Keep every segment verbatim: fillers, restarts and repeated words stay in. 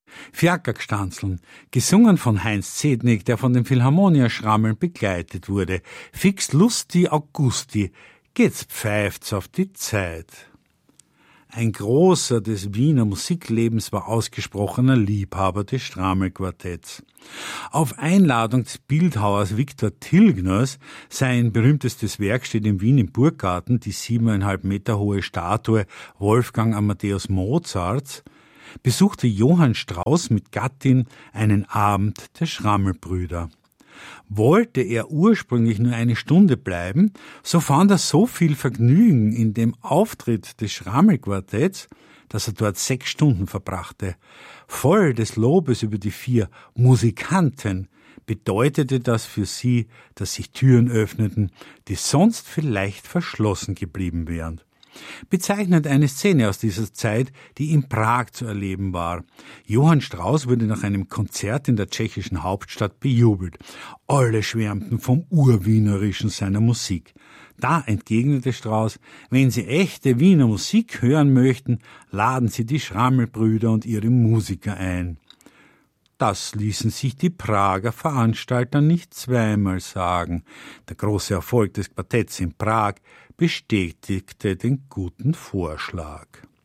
Fiakergstanzeln, gesungen von Heinz Zednik, der von den Philharmonia-Schrammeln begleitet wurde. Fix Lusti Augusti, geht's pfeift's auf die Zeit. Ein großer des Wiener Musiklebens war ausgesprochener Liebhaber des Stramel-Quartetts. Auf Einladung des Bildhauers Viktor Tilgners, sein berühmtestes Werk steht in Wien im Burggarten, die siebeneinhalb Meter hohe Statue Wolfgang Amadeus Mozarts, besuchte Johann Strauss mit Gattin einen Abend der Schrammelbrüder. Wollte er ursprünglich nur eine Stunde bleiben, so fand er so viel Vergnügen in dem Auftritt des Schrammelquartetts, dass er dort sechs Stunden verbrachte. Voll des Lobes über die vier Musikanten bedeutete das für sie, dass sich Türen öffneten, die sonst vielleicht verschlossen geblieben wären. Bezeichnet eine Szene aus dieser Zeit, die in Prag zu erleben war. Johann Strauss wurde nach einem Konzert in der tschechischen Hauptstadt bejubelt. Alle schwärmten vom Urwienerischen seiner Musik. Da entgegnete Strauss, wenn Sie echte Wiener Musik hören möchten, laden Sie die Schrammelbrüder und ihre Musiker ein. Das ließen sich die Prager Veranstalter nicht zweimal sagen. Der große Erfolg des Quartetts in Prag bestätigte den guten Vorschlag.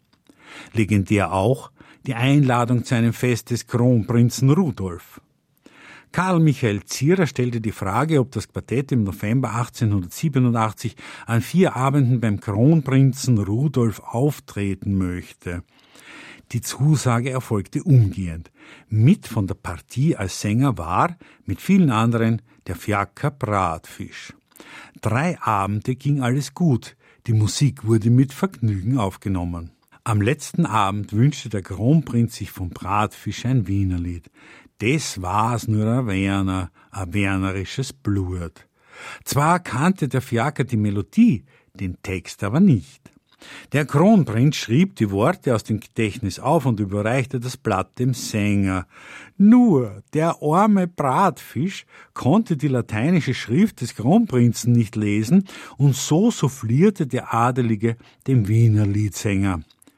Legendär auch die Einladung zu einem Fest des Kronprinzen Rudolf. Karl Michael Zierer stellte die Frage, ob das Quartett im November achtzehnhundertsiebenundachtzig an vier Abenden beim Kronprinzen Rudolf auftreten möchte. Die Zusage erfolgte umgehend. Mit von der Partie als Sänger war, mit vielen anderen, der Fiaker Bratfisch. Drei Abende ging alles gut, die Musik wurde mit Vergnügen aufgenommen. Am letzten Abend wünschte der Kronprinz sich vom Bratfisch ein Wienerlied. Das war's nur a Werner, a wernerisches Blut. Zwar kannte der Fiaker die Melodie, den Text aber nicht. Der Kronprinz schrieb die Worte aus dem Gedächtnis auf und überreichte das Blatt dem Sänger. Nur der arme Bratfisch konnte die lateinische Schrift des Kronprinzen nicht lesen und so soufflierte der Adelige dem Wiener Liedsänger.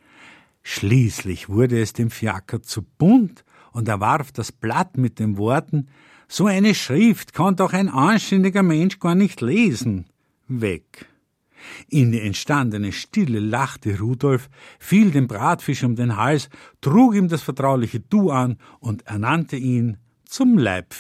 Schließlich wurde es dem Fiaker zu bunt und er warf das Blatt mit den Worten, so eine Schrift kann doch ein anständiger Mensch gar nicht lesen, weg. In die entstandene Stille lachte Rudolf, fiel dem Bratfisch um den Hals, trug ihm das vertrauliche Du an und ernannte ihn zum Leibfisch.